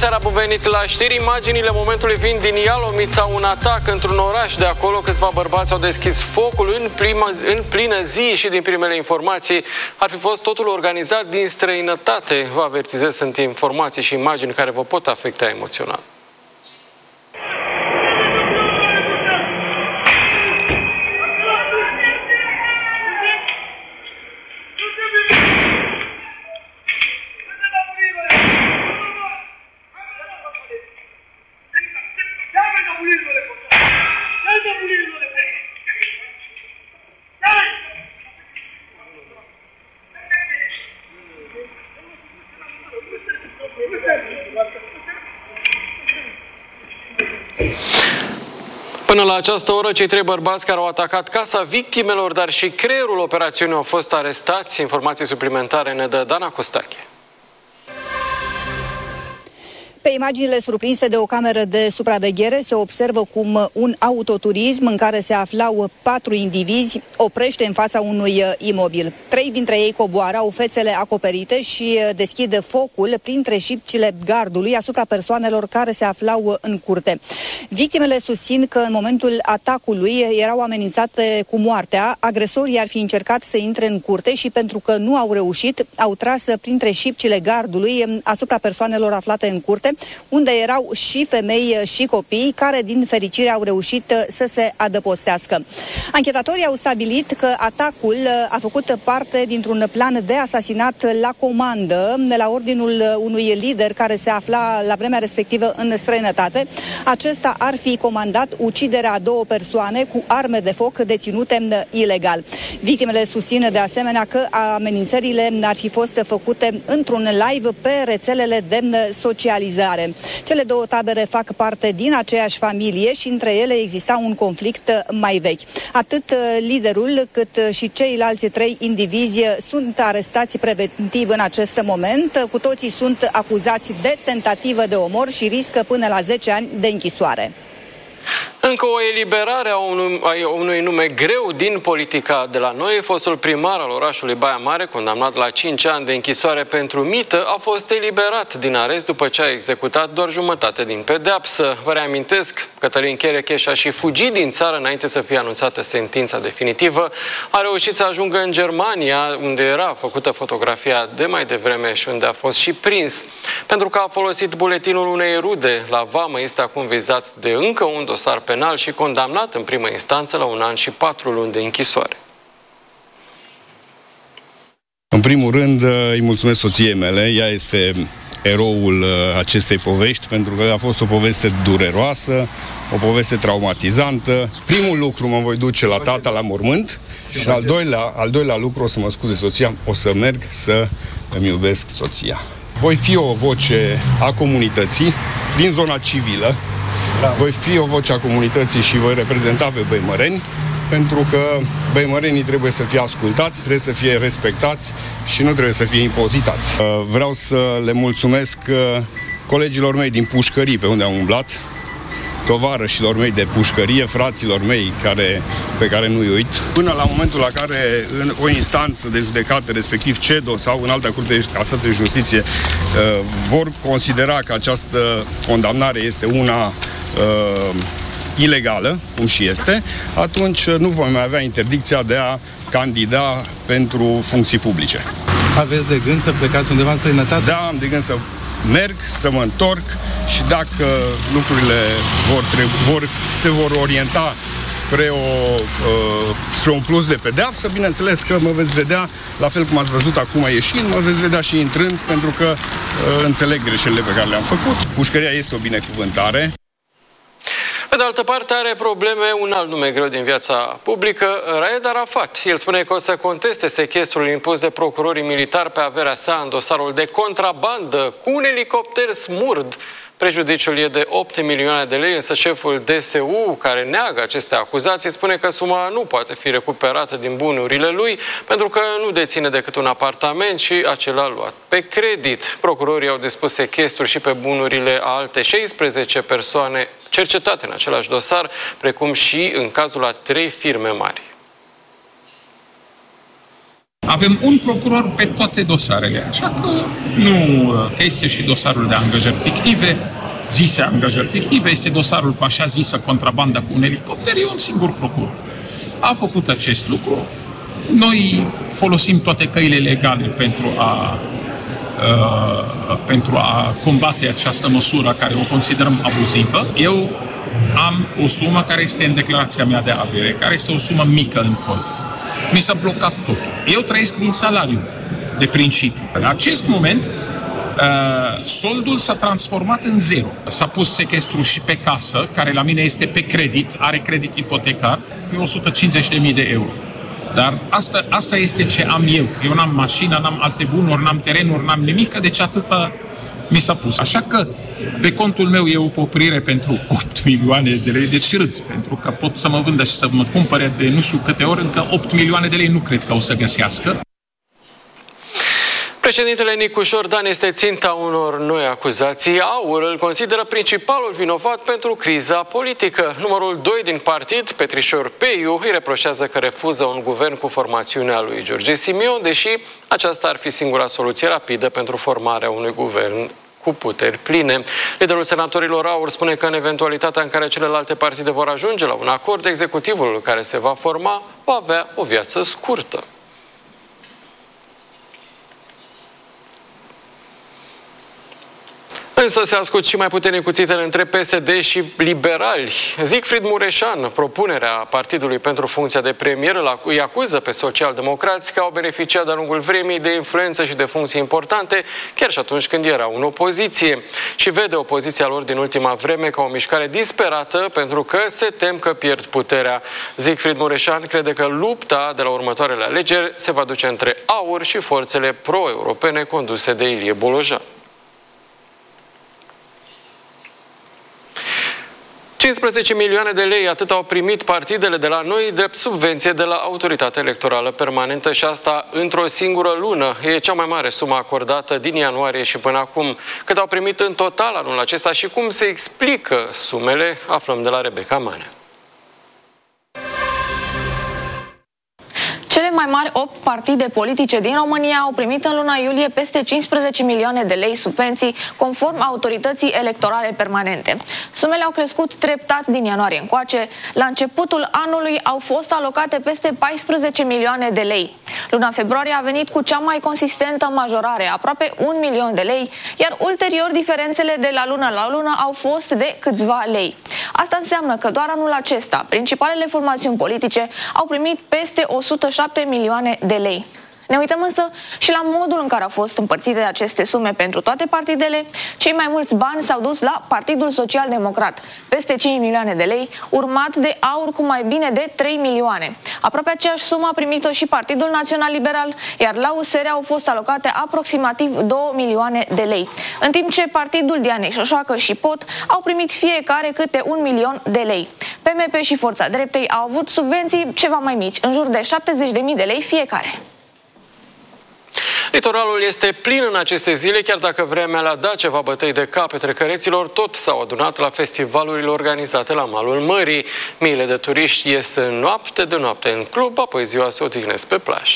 seara, bun venit la știri. Imaginile momentului vin din Ialomița, un atac într-un oraș de acolo. Câțiva bărbați au deschis focul în plină zi și din primele informații ar fi fost totul organizat din străinătate. Vă avertizez, sunt informații și imagini care vă pot afecta emoțional. Până la această oră, cei 3 bărbați care au atacat casa victimelor, dar și creierul operațiunii au fost arestați. Informații suplimentare ne dă Dana Costache. Pe imaginile surprinse de o cameră de supraveghere se observă cum un autoturism în care se aflau 4 indivizi oprește în fața unui imobil. 3 dintre ei coboară, au fețele acoperite și deschid focul printre șipcile gardului asupra persoanelor care se aflau în curte. Victimele susțin că în momentul atacului erau amenințate cu moartea, agresorii ar fi încercat să intre în curte și pentru că nu au reușit, au tras printre șipcile gardului asupra persoanelor aflate în curte, unde erau și femei și copii, care din fericire au reușit să se adăpostească. Anchetatorii au stabilit că atacul a făcut parte dintr-un plan de asasinat la comandă, de la ordinul unui lider care se afla la vremea respectivă în străinătate. Acesta ar fi comandat uciderea a 2 persoane cu arme de foc deținute ilegal. Victimele susțin de asemenea că amenințările ar fi fost făcute într-un live pe rețelele de socializare. Cele 2 tabere fac parte din aceeași familie și între ele exista un conflict mai vechi. Atât liderul cât și ceilalți 3 indivizi sunt arestați preventiv în acest moment. Cu toții sunt acuzați de tentativă de omor și riscă până la 10 ani de închisoare. Încă o eliberare a unui nume greu din politica de la noi. Fostul primar al orașului Baia Mare, condamnat la 5 ani de închisoare pentru mită, a fost eliberat din arest după ce a executat doar jumătate din pedeapsă. Vă reamintesc, Cătălin Cherecheș a și fugit din țară înainte să fie anunțată sentința definitivă. A reușit să ajungă în Germania, unde era făcută fotografia de mai devreme și unde a fost și prins. Pentru că a folosit buletinul unei rude la vamă, este acum vizat de încă un dosar penal și condamnat în primă instanță la 1 an și 4 luni de închisoare. În primul rând îi mulțumesc soției mele, ea este eroul acestei povești, pentru că a fost o poveste dureroasă, o poveste traumatizantă. Primul lucru, mă voi duce la tata la mormânt și al doilea lucru, o să mă scuze soția, o să merg să îmi iubesc soția. Voi fi o voce a comunității din zona civilă. Voi fi o voce a comunității și voi reprezenta pe băimăreni, pentru că băimărenii trebuie să fie ascultați, trebuie să fie respectați și nu trebuie să fie impozitați. Vreau să le mulțumesc colegilor mei din pușcării pe unde am umblat, tovarășilor mei de pușcărie, fraților mei pe care nu-i uit. Până la momentul la care în o instanță de judecată, respectiv CEDO sau în alta curte de casație de justiție, vor considera că această condamnare este una ilegală, cum și este, atunci nu vom mai avea interdicția de a candida pentru funcții publice. Aveți de gând să plecați undeva în străinătate? Da, am de gând să merg, să mă întorc și dacă lucrurile se vor orienta spre un plus de pedeapsă, bineînțeles că mă veți vedea, la fel cum ați văzut acum ieșind, mă veți vedea și intrând, pentru că înțeleg greșelile pe care le-am făcut. Pușcăria este o binecuvântare. Pe de altă parte, are probleme un alt nume greu din viața publică, Raed Arafat. El spune că o să conteste sechestrul impus de procurorii militari pe averea sa în dosarul de contrabandă cu un elicopter Smurd. Prejudiciul e de 8 milioane de lei, însă șeful DSU, care neagă aceste acuzații, spune că suma nu poate fi recuperată din bunurile lui, pentru că nu deține decât un apartament și acela luat pe credit. Procurorii au dispus sechestrul și pe bunurile a alte 16 persoane cercetate în același dosar, precum și în cazul a 3 firme mari. Avem un procuror pe toate dosarele, așa că nu este și dosarul de angajări fictive, zise angajări fictive, este dosarul cu așa zisă contrabanda cu un elicopter, e un singur procuror. A făcut acest lucru. Noi folosim toate căile legale pentru a combate această măsură care o considerăm abuzivă. Eu am o sumă care este în declarația mea de avere, care este o sumă mică în cont. Mi s-a blocat totul. Eu trăiesc din salariu, de principiu. În acest moment, soldul s-a transformat în zero. S-a pus sechestru și pe casă, care la mine este pe credit, are credit ipotecar, e 150.000 de euro. Dar asta este ce am eu. Eu n-am mașină, n-am alte bunuri, n-am terenuri, n-am nimic, deci atâta mi s-a pus. Așa că pe contul meu e o poprire pentru 8 milioane de lei, deci râd, pentru că pot să mă vândă și să mă cumpere de nu știu câte ori, încă 8 milioane de lei nu cred că o să găsească. Președintele Nicu Șordan este ținta unor noi acuzații. AUR îl consideră principalul vinovat pentru criza politică. Numărul 2 din partid, Petrișor Peiu, îi reproșează că refuză un guvern cu formațiunea lui George Simion, deși aceasta ar fi singura soluție rapidă pentru formarea unui guvern cu puteri pline. Liderul senatorilor AUR spune că în eventualitatea în care celelalte partide vor ajunge la un acord, executivul care se va forma va avea o viață scurtă. Însă se ascult și mai puternic cuțitele între PSD și liberali. Siegfried Mureșan, propunerea Partidului pentru funcția de premier, îi acuză pe socialdemocrați că au beneficiat de-a lungul vremii de influență și de funcții importante, chiar și atunci când erau în opoziție. Și vede opoziția lor din ultima vreme ca o mișcare disperată pentru că se tem că pierd puterea. Siegfried Mureșan crede că lupta de la următoarele alegeri se va duce între AUR și forțele pro-europene conduse de Ilie Bolojan. 15 milioane de lei, atât au primit partidele de la noi drept subvenție de la Autoritatea Electorală Permanentă și asta într-o singură lună. E cea mai mare sumă acordată din ianuarie și până acum. Cât au primit în total anul acesta și cum se explică sumele, aflăm de la Rebecca Manea. Cele mai mari 8 partide politice din România au primit în luna iulie peste 15 milioane de lei subvenții, conform Autorității Electorale Permanente. Sumele au crescut treptat din ianuarie încoace. La începutul anului au fost alocate peste 14 milioane de lei. Luna februarie a venit cu cea mai consistentă majorare, aproape 1 milion de lei, iar ulterior diferențele de la lună la lună au fost de câțiva lei. Asta înseamnă că doar anul acesta, principalele formațiuni politice au primit peste 107 milioane de lei. Ne uităm însă și la modul în care au fost împărțite aceste sume pentru toate partidele. Cei mai mulți bani s-au dus la Partidul Social Democrat, peste 5 milioane de lei, urmat de AUR cu mai bine de 3 milioane. Aproape aceeași sumă a primit-o și Partidul Național Liberal, iar la USR au fost alocate aproximativ 2 milioane de lei. În timp ce Partidul Dianei Șoșoacă și POT au primit fiecare câte 1 milion de lei. PMP și Forța Dreptei au avut subvenții ceva mai mici, în jur de 70.000 de lei fiecare. Litoralul este plin în aceste zile, chiar dacă vremea le-a dat ceva bătăi de cap petrecăreților, tot s-au adunat la festivalurile organizate la malul mării. Miile de turiști ies noapte de noapte în club, apoi ziua se odihnesc pe plajă.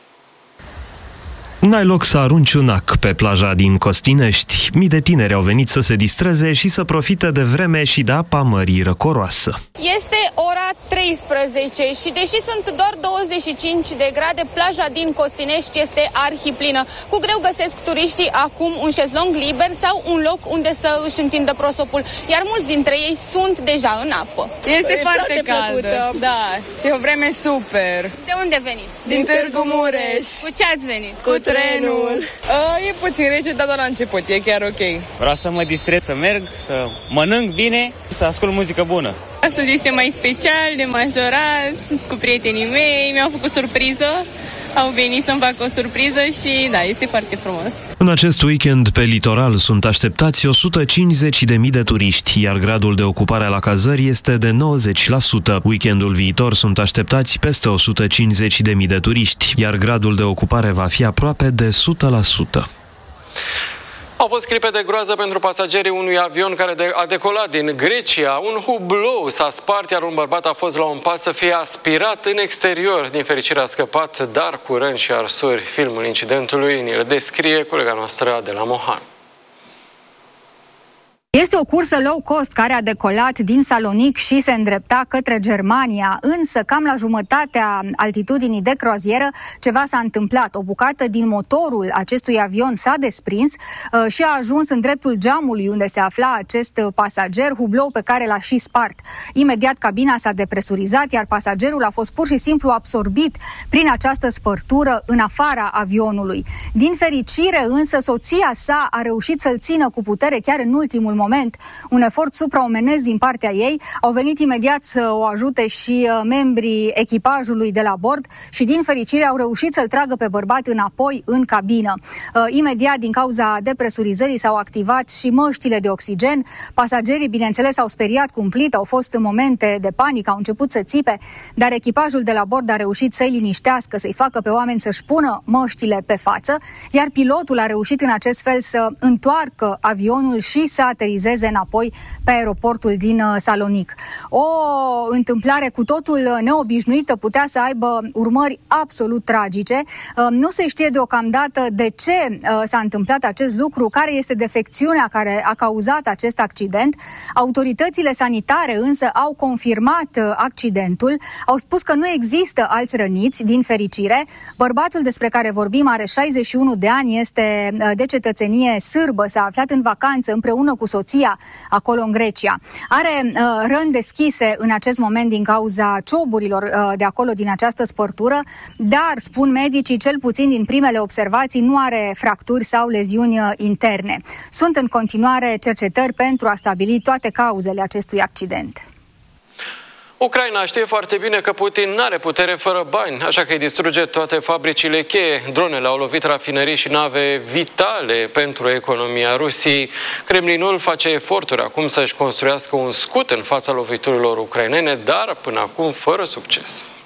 N-ai loc să arunci un ac pe plaja din Costinești. Mii de tineri au venit să se distreze și să profite de vreme și de apa mării răcoroasă. Este ora 13 și deși sunt doar 25 de grade, plaja din Costinești este arhiplină. Cu greu găsesc turiștii acum un șezlong liber sau un loc unde să își întindă prosopul, iar mulți dintre ei sunt deja în apă. Este foarte caldă, da, și o vreme super. De unde veniți? Din Târgu Mureș. Cu ce ați venit? Cu trenul. E puțin rece, dar doar la început, e chiar ok. Vreau să mă distrez, să merg, să mănânc bine, să ascult muzică bună. Astăzi este mai special, de majorat, cu prietenii mei, mi-au făcut surpriză. Au venit să-mi facă o surpriză și da, este foarte frumos. În acest weekend pe litoral sunt așteptați 150.000 de turiști, iar gradul de ocupare la cazări este de 90%. Weekendul viitor sunt așteptați peste 150.000 de turiști, iar gradul de ocupare va fi aproape de 100%. Au fost clipe de groază pentru pasagerii unui avion care a decolat din Grecia. Un hublou s-a spart, iar un bărbat a fost la un pas să fie aspirat în exterior. Din fericire a scăpat, dar cu răni și arsuri. Filmul incidentului ne-l descrie colega noastră Adela Mohan. Este o cursă low cost care a decolat din Salonic și se îndrepta către Germania, însă cam la jumătatea altitudinii de croazieră ceva s-a întâmplat. O bucată din motorul acestui avion s-a desprins și a ajuns în dreptul geamului unde se afla acest pasager, hublou pe care l-a și spart. Imediat cabina s-a depresurizat, iar pasagerul a fost pur și simplu absorbit prin această spărtură în afara avionului. Din fericire însă soția sa a reușit să-l țină cu putere chiar în ultimul moment. Un efort supraomenesc din partea ei. Au venit imediat să o ajute și membrii echipajului de la bord și din fericire au reușit să-l tragă pe bărbat înapoi în cabină. Imediat, din cauza depresurizării, s-au activat și măștile de oxigen. Pasagerii, bineînțeles, au speriat cumplit, au fost în momente de panică, au început să țipe, dar echipajul de la bord a reușit să-i liniștească, să-i facă pe oameni să-și pună măștile pe față, iar pilotul a reușit în acest fel să întoarcă avionul și să aterizeze înapoi pe aeroportul din Salonic. O întâmplare cu totul neobișnuită putea să aibă urmări absolut tragice. Nu se știe deocamdată de ce s-a întâmplat acest lucru, care este defecțiunea care a cauzat acest accident. Autoritățile sanitare însă au confirmat accidentul, au spus că nu există alți răniți, din fericire. Bărbatul despre care vorbim are 61 de ani, este de cetățenie sârbă, s-a aflat în vacanță împreună cu soția acolo în Grecia. Are răni deschise în acest moment din cauza cioburilor de acolo, din această spărtură, dar, spun medicii, cel puțin din primele observații, nu are fracturi sau leziuni interne. Sunt în continuare cercetări pentru a stabili toate cauzele acestui accident. Ucraina știe foarte bine că Putin n-are putere fără bani, așa că îi distruge toate fabricile cheie. Dronele au lovit rafinării și nave vitale pentru economia Rusiei. Kremlinul face eforturi acum să-și construiască un scut în fața loviturilor ucrainene, dar până acum fără succes.